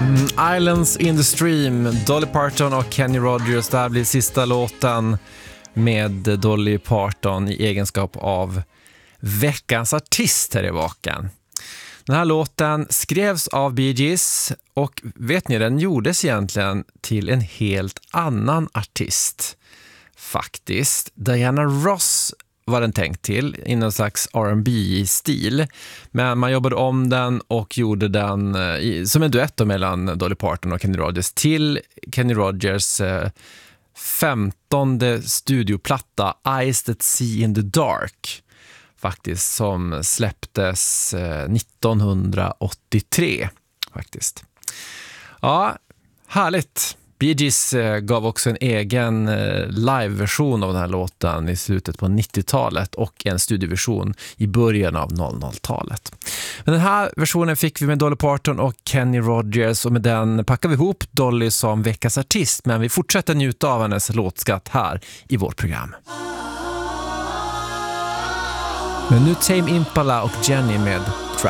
Islands in the Stream, Dolly Parton och Kenny Rogers. Det här blir sista låten med Dolly Parton i egenskap av veckans artist här i Vaken. Den här låten skrevs av Bee Gees och vet ni, den gjordes egentligen till en helt annan artist. Faktiskt. Diana Ross var den tänkt till i någon slags R&B-stil. Men man jobbade om den och gjorde den som en duett mellan Dolly Parton och Kenny Rogers till Kenny Rogers 15:e studioplatta Eyes That See in the Dark. Faktiskt, som släpptes 1983 faktiskt. Ja, härligt. Bee Gees gav också en egen live-version av den här låten i slutet på 90-talet och en studioversion i början av 00-talet. Men den här versionen fick vi med Dolly Parton och Kenny Rogers, och med den packar vi ihop Dolly som veckans artist, men vi fortsätter njuta av hennes låtskatt här i vårt program. Men nu Tame Impala och Jenny med